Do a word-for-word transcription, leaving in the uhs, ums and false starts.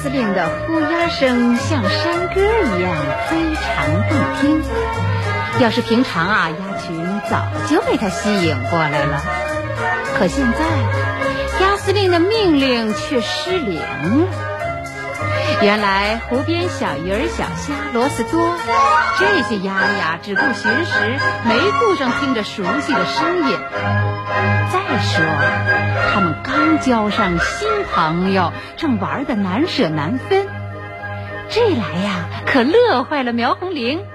司令的呼鸦声像山歌一样非常动听，要是平常啊，鸭群早就被他吸引过来了。可现在，鸭司令的命令却失灵了。原来湖边小鱼儿、小虾、螺丝多，这些鸭呀只顾寻食，没顾上听着熟悉的声音。再说，他们刚交上新朋友，正玩得难舍难分。这来呀，可乐坏了苗红玲。